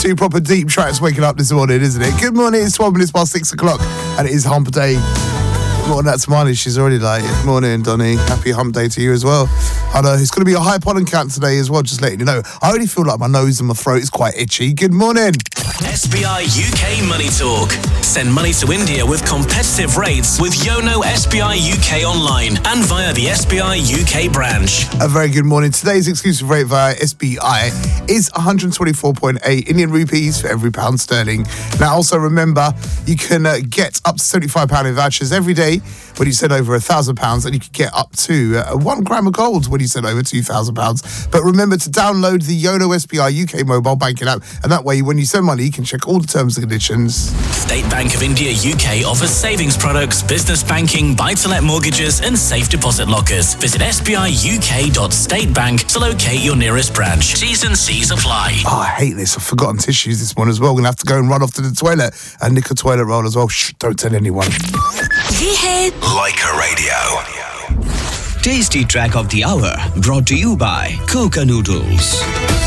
Two proper deep tracks waking up this morning, isn't it? Good morning, it's 12 minutes past 6 o'clock and it is hump day. Morning, that's Marnie. She's already like, morning, Donny. Happy hump day to you as well. I know it's going to be a high pollen count today as well, just letting you know. I already feel like my nose and my throat is quite itchy. Good morning. SBI UK Money Talk. Send money to India with competitive rates with Yono SBI UK online and via the SBI UK branch. A very good morning. Today's exclusive rate via SBI is 124.8 Indian rupees for every pound sterling. Now, also remember, you can get up to £75 in vouchers every day when you send over £1,000, and you can get up to 1 gram of gold when you send over £2,000. But remember to download the Yono SBI UK mobile banking app, and that way, when you send money, you can check all the terms and conditions. State Bank of India UK offers savings products, business banking, buy-to-let mortgages, and safe deposit lockers. Visit sbiuk.statebank to locate your nearest branch. T's and C's apply. Oh, I hate this. I've forgotten tissues this morning as well. I'm going to have to go and run off to the toilet and nick a toilet roll as well. Shh, don't tell anyone. Leica Radio. Tasty track of the hour brought to you by Coca Noodles.